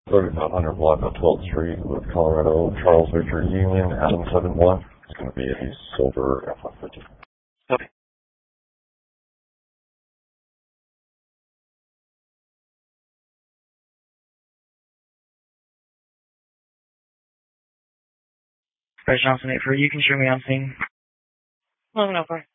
Hunter Block on 12th Street with Colorado, Charles Victor Union, Adam 71. It's going to be a silver F-150. Okay. Fresh Johnson 8 for you can show me on scene. 1104.